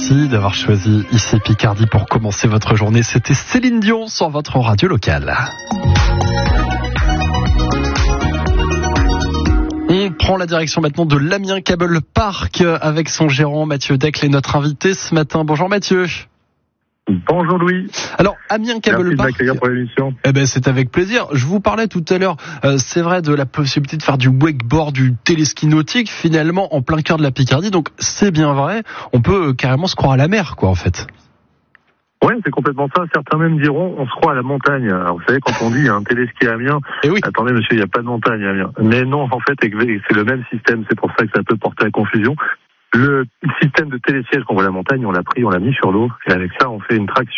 Merci d'avoir choisi IC Picardie pour commencer votre journée. C'était Céline Dion sur votre radio locale. On prend la direction maintenant de l'Amiens Cable Park avec son gérant Mathieu Decle et notre invité ce matin. Bonjour Mathieu. Bonjour Louis. Alors Amiens Cable Park, pour l'émission. C'est avec plaisir. Je vous parlais tout à l'heure, c'est vrai, de la possibilité de faire du wakeboard, du téléski nautique, finalement en plein cœur de la Picardie. Donc c'est bien vrai, on peut carrément se croire à la mer, quoi, en fait. Oui, c'est complètement ça. Certains même diront, on se croit à la montagne. Alors, vous savez, quand on dit un téléski à Amiens, oui. Attendez monsieur, il n'y a pas de montagne à Amiens. Mais non, en fait, c'est le même système. C'est pour ça que ça peut porter à confusion. Le système de télésiège qu'on voit à la montagne, on l'a mis sur l'eau. Et avec ça, on fait une traction.